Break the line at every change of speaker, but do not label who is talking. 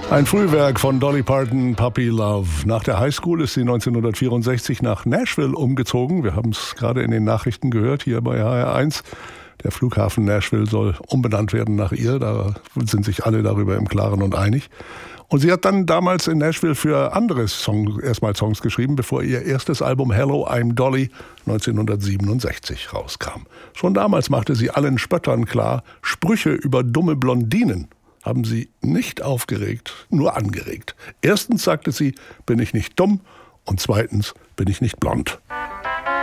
Ein Frühwerk von Dolly Parton, Puppy Love. Nach der Highschool ist sie 1964 nach Nashville umgezogen. Wir haben es gerade in den Nachrichten gehört, hier bei HR1. Der Flughafen Nashville soll umbenannt werden nach ihr. Da sind sich alle darüber im Klaren und einig. Und sie hat dann damals in Nashville für andere Songs geschrieben, bevor ihr erstes Album Hello, I'm Dolly 1967 rauskam. Schon damals machte sie allen Spöttern klar, Sprüche über dumme Blondinen haben sie nicht aufgeregt, nur angeregt. Erstens sagte sie, bin ich nicht dumm, und zweitens bin ich nicht blond.